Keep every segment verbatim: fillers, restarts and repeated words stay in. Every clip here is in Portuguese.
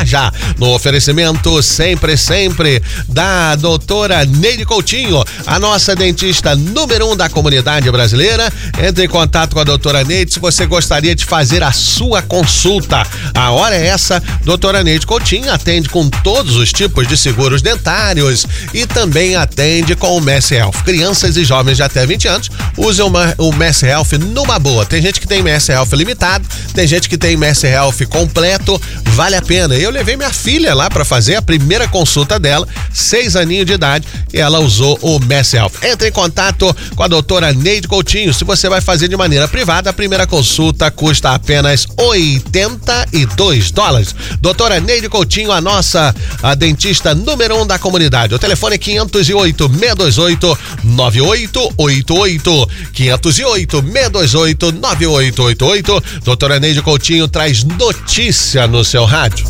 já. No oferecimento sempre, sempre da doutora Neide Coutinho, a nossa dentista número um da comunidade brasileira. Entre em contato com a doutora Neide se você gostaria de fazer a sua consulta. A hora é essa. Doutora Neide Coutinho atende com todos os tipos de seguros dentários e também atende com o Mass Health. Crianças e jovens de até vinte anos usam uma, o Mass Health numa boa. Tem gente que tem Mass Health limitado, tem gente que tem Mass Health completo, vale a pena. Eu levei minha filha lá para fazer a primeira consulta dela, seis aninhos de idade, e ela usou o Mass Health. Entre em contato com a doutora Neide Coutinho. Se você vai fazer de maneira privada, a primeira consulta custa apenas oitenta e dois dólares. Doutora Neide Coutinho, a nossa a dentista número um da comunidade. O telefone é quinhentos e oito, seiscentos e vinte e oito, nove oito oito oito. quinhentos e oito, seiscentos e vinte e oito, nove oito oito oito. Doutora Neide Coutinho traz notícia no seu rádio.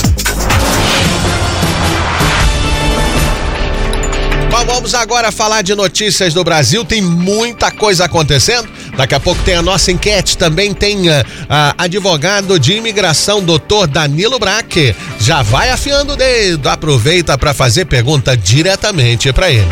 Bom, vamos agora falar de notícias do Brasil. Tem muita coisa acontecendo. Daqui a pouco tem a nossa enquete. Também tem uh, uh, advogado de imigração, doutor Danilo Braque. Já vai afiando o dedo. Aproveita para fazer pergunta diretamente para ele.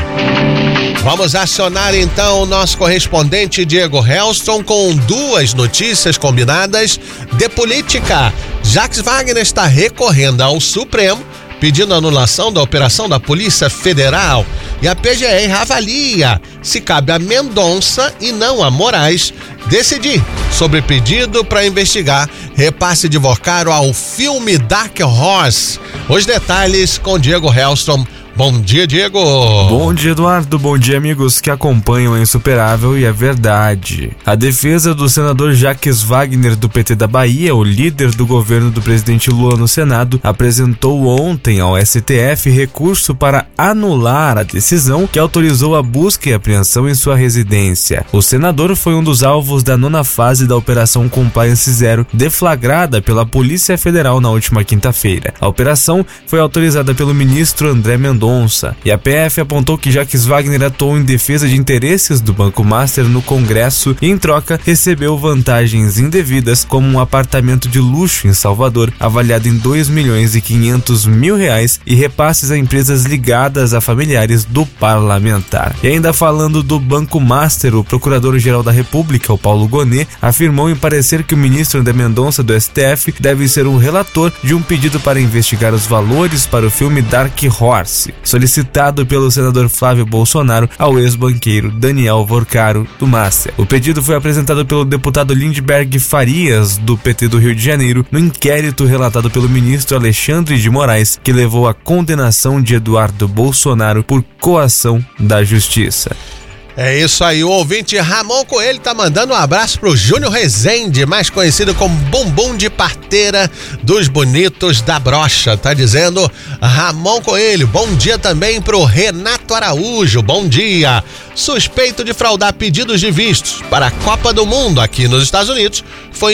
Vamos acionar então o nosso correspondente Diego Helston com duas notícias combinadas de política. Jacques Wagner está recorrendo ao Supremo pedindo anulação da operação da Polícia Federal, e a P G R avalia se cabe a Mendonça e não a Moraes decidir sobre pedido para investigar repasse de Vocaro ao filme Dark Horse. Os detalhes com Diego Helston. Bom dia, Diego. Bom dia, Eduardo. Bom dia, amigos que acompanham a Insuperável e a Verdade. A defesa do senador Jacques Wagner, do P T da Bahia, o líder do governo do presidente Lula no Senado, apresentou ontem ao S T F recurso para anular a decisão que autorizou a busca e apreensão em sua residência. O senador foi um dos alvos da nona fase da Operação Compliance Zero, deflagrada pela Polícia Federal na última quinta-feira. A operação foi autorizada pelo ministro André Mendonça, e a P F apontou que Jacques Wagner atuou em defesa de interesses do Banco Master no Congresso e, em troca, recebeu vantagens indevidas, como um apartamento de luxo em Salvador, avaliado em dois milhões e quinhentos mil reais, e repasses a empresas ligadas a familiares do parlamentar. E ainda falando do Banco Master, o Procurador-Geral da República, o Paulo Gonet, afirmou em parecer que o ministro André Mendonça do S T F deve ser um relator de um pedido para investigar os valores para o filme Dark Horse, solicitado pelo senador Flávio Bolsonaro ao ex-banqueiro Daniel Vocaro do Master. O pedido foi apresentado pelo deputado Lindbergh Farias, do P T do Rio de Janeiro, no inquérito relatado pelo ministro Alexandre de Moraes, que levou à condenação de Eduardo Bolsonaro por coação da justiça. É isso aí, o ouvinte Ramon Coelho tá mandando um abraço pro Júnior Rezende, mais conhecido como Bumbum de Parteira dos Bonitos da Brocha. Tá dizendo Ramon Coelho. Bom dia também pro Renato Araújo, bom dia. Suspeito de fraudar pedidos de vistos para a Copa do Mundo aqui nos Estados Unidos, foi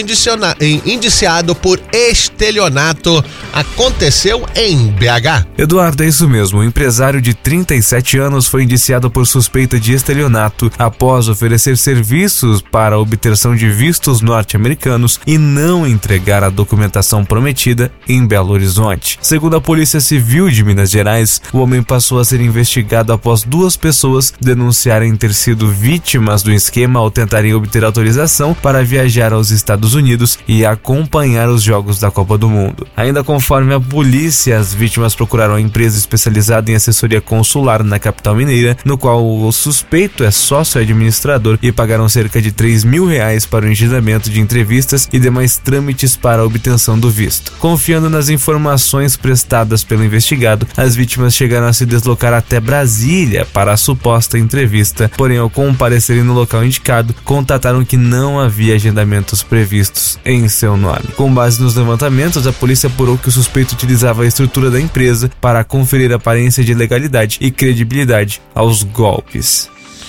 indiciado por estelionato. Aconteceu em B H. Eduardo, é isso mesmo. O empresário de trinta e sete anos foi indiciado por suspeita de estelionato após oferecer serviços para a obtenção de vistos norte-americanos e não entregar a documentação prometida em Belo Horizonte. Segundo a Polícia Civil de Minas Gerais, o homem passou a ser investigado após duas pessoas denunciarem ter sido vítimas do esquema ao tentarem obter autorização para viajar aos Estados Unidos e acompanhar os jogos da Copa do Mundo. Ainda conforme a polícia, as vítimas procuraram a empresa especializada em assessoria consular na capital mineira, no qual o suspeito é sócio administrador, e pagaram cerca de três mil reais para o agendamento de entrevistas e demais trâmites para a obtenção do visto. Confiando nas informações prestadas pelo investigado, as vítimas chegaram a se deslocar até Brasília para a suposta entrevista, porém, ao comparecerem no local indicado, constataram que não havia agendamentos previstos em seu nome. Com base nos levantamentos, a polícia apurou que o suspeito utilizava a estrutura da empresa para conferir aparência de legalidade e credibilidade aos golpes.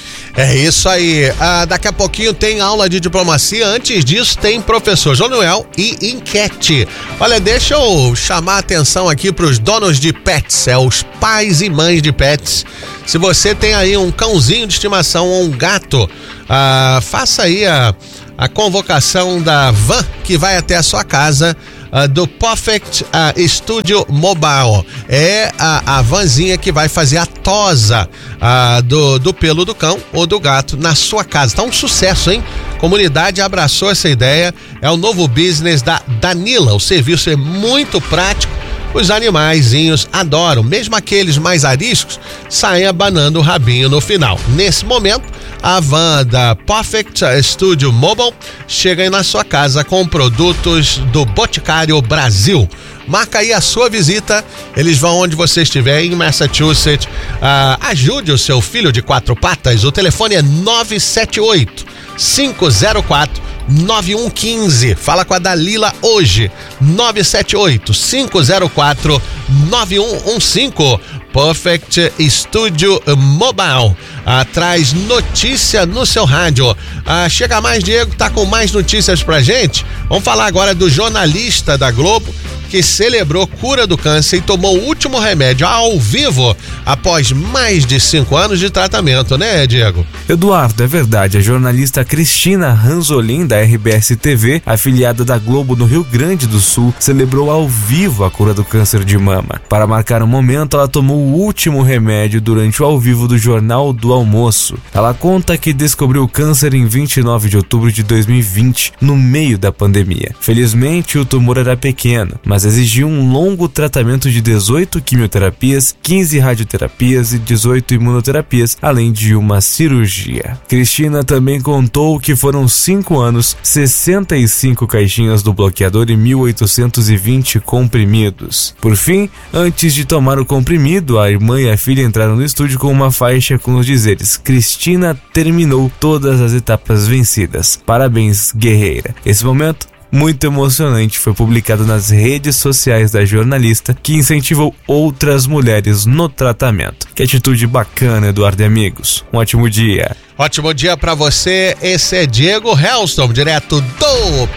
É isso aí. Ah, daqui a pouquinho tem aula de diplomacia. Antes disso, tem professor João Noel e enquete. Olha, deixa eu chamar a atenção aqui para os donos de pets, é os pais e mães de pets. Se você tem aí um cãozinho de estimação ou um gato, ah, faça aí a, a convocação da van que vai até a sua casa. uh, do Perfect uh, Studio Mobile. É a, a vanzinha que vai fazer a tosa uh, do, do pelo do cão ou do gato na sua casa. Tá um sucesso, hein? Comunidade abraçou essa ideia. É o novo business da Danila. O serviço é muito prático. Os animaizinhos adoram, mesmo aqueles mais ariscos saem abanando o rabinho no final. Nesse momento, a van da Perfect Studio Mobile chega aí na sua casa com produtos do Boticário Brasil. Marca aí a sua visita, eles vão onde você estiver em Massachusetts. Ah, ajude o seu filho de quatro patas, o telefone é nove sete oito, cinco zero quatro, nove um um cinco. Fala com a Dalila hoje, nove sete oito, cinco zero quatro, nove um um cinco. Perfect Studio Mobile. Ah, traz notícia no seu rádio. Ah, chega mais, Diego, tá com mais notícias pra gente. Vamos falar agora do jornalista da Globo que celebrou cura do câncer e tomou o último remédio ao vivo após mais de cinco anos de tratamento, né, Diego? Eduardo, é verdade. A jornalista Cristina Ranzolin, da R B S T V, afiliada da Globo no Rio Grande do Sul, celebrou ao vivo a cura do câncer de mama. Para marcar o momento, ela tomou o último remédio durante o ao vivo do Jornal do Almoço. Ela conta que descobriu o câncer em vinte e nove de outubro de dois mil e vinte, no meio da pandemia. Felizmente, o tumor era pequeno, mas exigiu um longo tratamento de dezoito quimioterapias, quinze radioterapias e dezoito imunoterapias, além de uma cirurgia. Cristina também contou que foram cinco anos, sessenta e cinco caixinhas do bloqueador e mil oitocentos e vinte comprimidos. Por fim, antes de tomar o comprimido, a irmã e a filha entraram no estúdio com uma faixa com os dizeres: Cristina terminou todas as etapas vencidas. Parabéns, guerreira. Esse momento muito emocionante foi publicado nas redes sociais da jornalista, que incentivou outras mulheres no tratamento. Que atitude bacana, Eduardo e amigos. Um ótimo dia. Ótimo dia pra você. Esse é Diego Hellstrom, direto do